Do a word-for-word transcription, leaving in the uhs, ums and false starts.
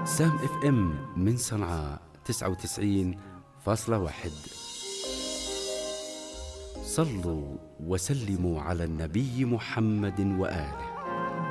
سام اف ام من صنعاء تسعة وتسعين فاصلة واحد. صلوا وسلموا على النبي محمد وآله.